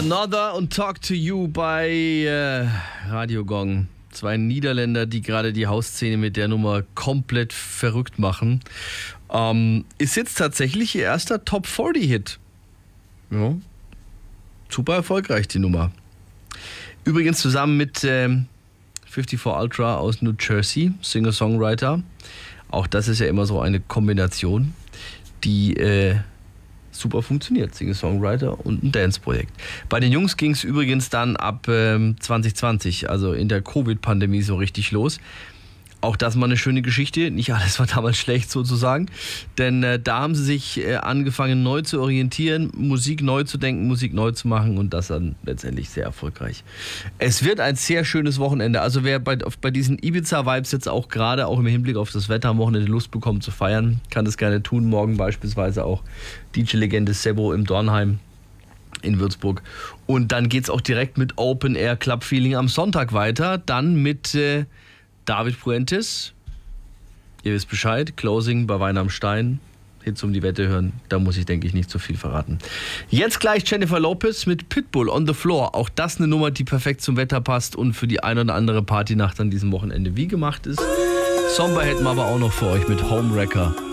Another und Talk to You bei Radio Gong. Zwei Niederländer, die gerade die Hausszene mit der Nummer komplett verrückt machen. Ist jetzt tatsächlich ihr erster Top 40-Hit. Ja. Super erfolgreich, die Nummer. Übrigens zusammen mit 54 Ultra aus New Jersey, Singer-Songwriter. Auch das ist ja immer so eine Kombination, die super funktioniert. Singer-Songwriter und ein Dance-Projekt. Bei den Jungs ging es übrigens dann ab 2020, also in der Covid-Pandemie, so richtig los. Auch das mal eine schöne Geschichte. Nicht alles war damals schlecht sozusagen. Denn da haben sie sich angefangen neu zu orientieren, Musik neu zu denken, Musik neu zu machen und das dann letztendlich sehr erfolgreich. Es wird ein sehr schönes Wochenende. Also wer bei diesen Ibiza-Vibes jetzt auch gerade, auch im Hinblick auf das Wetter am Wochenende Lust bekommt zu feiern, kann das gerne tun. Morgen beispielsweise auch DJ-Legende Sebo im Dornheim in Würzburg. Und dann geht's auch direkt mit Open Air Club Feeling am Sonntag weiter. Dann mit David Puentes, ihr wisst Bescheid, Closing bei Wein am Stein, Hits um die Wette hören, da muss ich, denke ich, nicht zu viel verraten. Jetzt gleich Jennifer Lopez mit Pitbull on the Floor, auch das eine Nummer, die perfekt zum Wetter passt und für die ein oder andere Partynacht an diesem Wochenende wie gemacht ist. Somber hätten wir aber auch noch für euch mit Homewrecker.